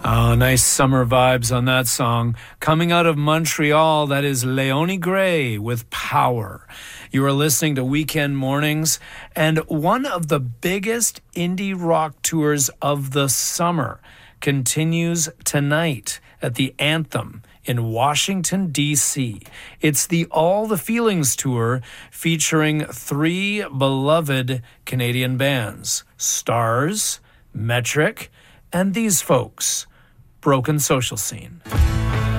Oh, nice summer vibes on that song. Coming out of Montreal, that is Leonie Gray with Power. You are listening to Weekend Mornings, and one of the biggest indie rock tours of the summer continues tonight at the Anthem in Washington, D.C. It's the All the Feelings Tour featuring three beloved Canadian bands, Stars, Metric, and these folks, Broken Social Scene.